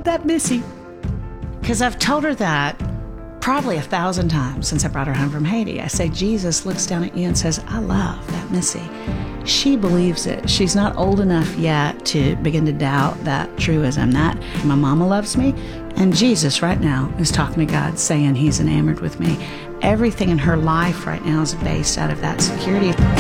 love that Missy. Because I've told her that probably 1,000 times since I brought her home from Haiti. I say, Jesus looks down at you and says, I love that Missy. She believes it. She's not old enough yet to begin to doubt that truism, that my mama loves me. And Jesus right now is talking to God, saying he's enamored with me. Everything in her life right now is based out of that security.